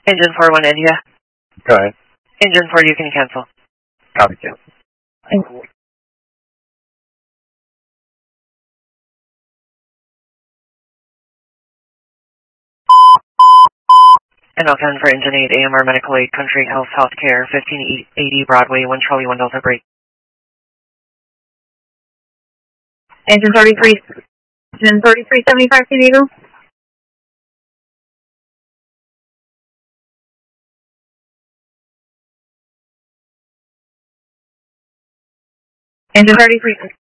Engine 41 India. Go ahead. Engine 4, you can cancel. Copy, cancel. And I'll send for Engine 8, AMR Medical Aid, Country Health Healthcare, 1580 Broadway, 1 Charlie 1 Delta break. Engine 3375 San Diego. Engine 33.